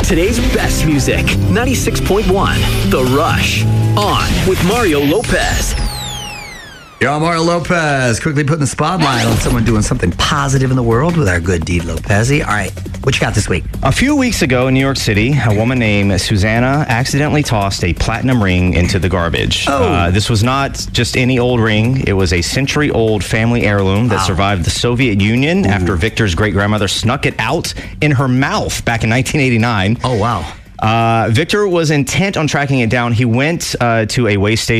Today's best music, 96.1, The Rush. On with Mario Lopez. Yo, Mario Lopez, quickly putting the spotlight on someone doing something positive in the world with our good deed, Lopez. All right, what you got this week? A few weeks ago in New York City, a woman named Susanna accidentally tossed a platinum ring into the garbage. This was not just any old ring. It was a century-old family heirloom that survived the Soviet Union after Victor's great-grandmother snuck it out in her mouth back in 1989. Oh, wow. Victor was intent on tracking it down. He went to a waste station